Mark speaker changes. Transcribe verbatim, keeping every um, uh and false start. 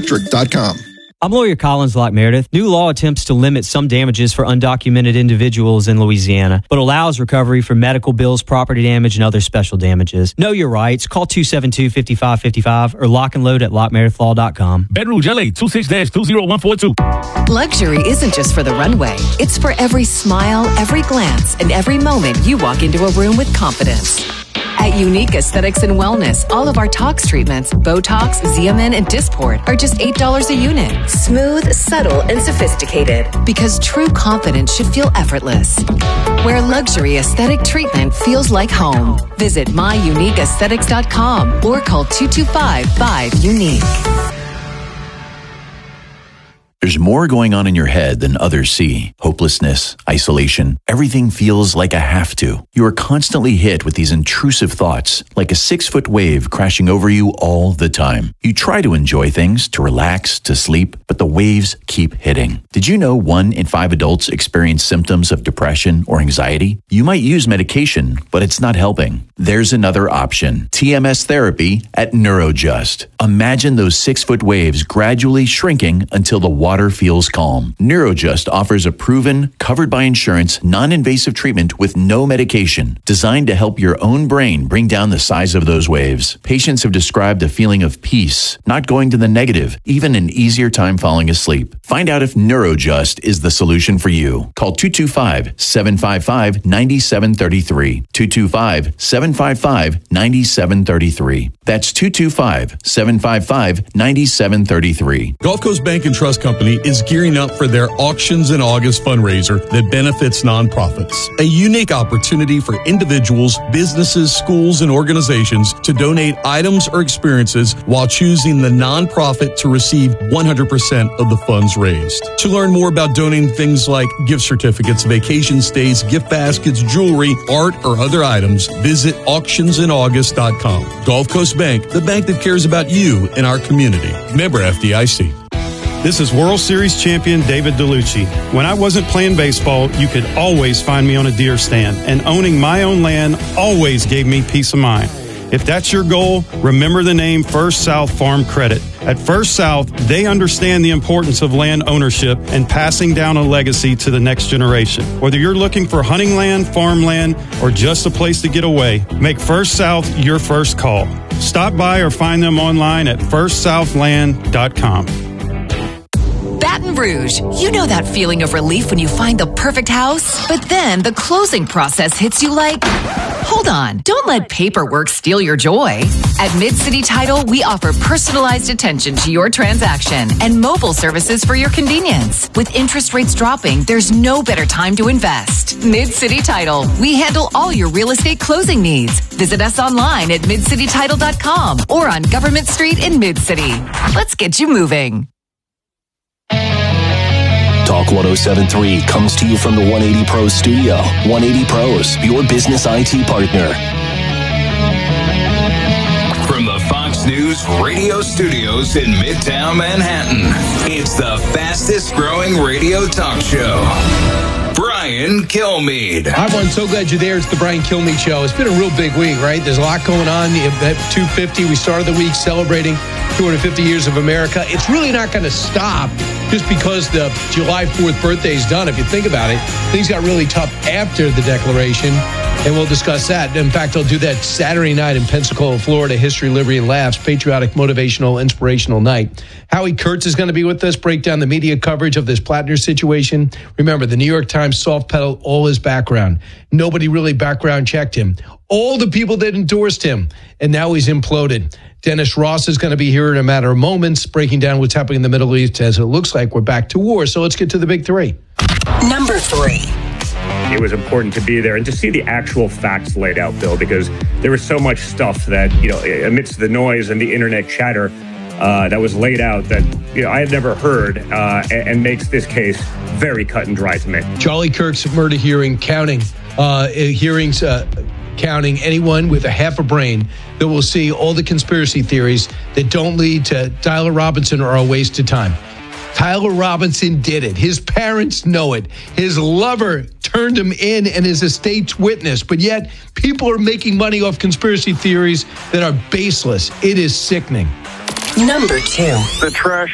Speaker 1: electric dot com.
Speaker 2: I'm lawyer Collins Lock Meredith. New law attempts to limit some damages for undocumented individuals in Louisiana, but allows recovery for medical bills, property damage, and other special damages. Know your rights. Call two seven two, five five five five or lock and load at lock meredith law dot com.
Speaker 3: Baton Rouge, L A, two six two zero one four two.
Speaker 4: Luxury isn't just for the runway. It's for every smile, every glance, and every moment you walk into a room with confidence. At Unique Aesthetics and Wellness, all of our tox treatments, Botox, Xeomin, and Dysport are just eight dollars a unit. Smooth, subtle, and sophisticated. Because true confidence should feel effortless. Where luxury aesthetic treatment feels like home. Visit my unique aesthetics dot com or call two two five, five, unique.
Speaker 5: There's more going on in your head than others see. Hopelessness, isolation, everything feels like a have to. You are constantly hit with these intrusive thoughts, like a six-foot wave crashing over you all the time. You try to enjoy things, to relax, to sleep, but the waves keep hitting. Did you know one in five adults experience symptoms of depression or anxiety? You might use medication, but it's not helping. There's another option, T M S therapy at Neurojust. Imagine those six-foot waves gradually shrinking until the water feels calm. Neurojust offers a proven, covered by insurance, non-invasive treatment with no medication, designed to help your own brain bring down the size of those waves. Patients have described a feeling of peace, not going to the negative, even an easier time falling asleep. Find out if Neurojust is the solution for you. Call two two five, seven five five, nine seven three three. two two five, seven five five, nine seven three three. That's two two five, seven five five, nine seven three three.
Speaker 6: Gulf Coast Bank and Trust Company is gearing up for their Auctions in August fundraiser that benefits nonprofits. A unique opportunity for individuals, businesses, schools, and organizations to donate items or experiences while choosing the nonprofit to receive one hundred percent of the funds raised. To learn more about donating things like gift certificates, vacation stays, gift baskets, jewelry, art, or other items, visit auctions in august dot com. Gulf Coast Bank, the bank that cares about you and our community. Member F D I C.
Speaker 7: This is World Series champion David DeLucci. When I wasn't playing baseball, you could always find me on a deer stand, and owning my own land always gave me peace of mind. If that's your goal, remember the name First South Farm Credit. At First South, they understand the importance of land ownership and passing down a legacy to the next generation. Whether you're looking for hunting land, farmland, or just a place to get away, make First South your first call. Stop by or find them online at first south land dot com.
Speaker 4: Baton Rouge, you know that feeling of relief when you find the perfect house? But then the closing process hits you like, hold on, don't let paperwork steal your joy. At Mid-City Title, we offer personalized attention to your transaction and mobile services for your convenience. With interest rates dropping, there's no better time to invest. Mid-City Title, we handle all your real estate closing needs. Visit us online at mid city title dot com or on Government Street in Mid-City. Let's get you moving.
Speaker 8: Talk one oh seven point three comes to you from the one eighty Pros studio. one eighty Pros, your business I T partner.
Speaker 9: From the Fox News radio studios in Midtown Manhattan, it's the fastest growing radio talk show. Brian Kilmeade.
Speaker 10: Hi, everyone. So glad you're there. It's the Brian Kilmeade Show. It's been a real big week, right? There's a lot going on. At two fifty, we started the week celebrating two hundred fifty years of America. It's really not going to stop just because the July fourth birthday is done. If you think about it, things got really tough after the Declaration, and we'll discuss that. In fact, I'll do that Saturday night in Pensacola, Florida. History, Liberty, and Laughs. Patriotic, motivational, inspirational night. Howie Kurtz is going to be with us, break down the media coverage of this Plattner situation. Remember, the New York Times soft pedaled all his background. Nobody really background checked him. All the people that endorsed him, and now he's imploded. Dennis Ross is going to be here in a matter of moments, breaking down what's happening in the Middle East as it looks like we're back to war. So let's get to the big three.
Speaker 4: Number three.
Speaker 11: It was important to be there and to see the actual facts laid out, Bill, because there was so much stuff that, you know, amidst the noise and the internet chatter uh, that was laid out that, you know, I had never heard uh, and, and makes this case very cut and dry to me.
Speaker 10: Charlie Kirk's murder hearing counting, uh, hearings uh, counting anyone with a half a brain that will see all the conspiracy theories that don't lead to Tyler Robinson or a waste of time. Tyler Robinson did it. His parents know it. His lover turned him in and is a state's witness. But yet, people are making money off conspiracy theories that are baseless. It is sickening.
Speaker 4: Number two.
Speaker 12: The trash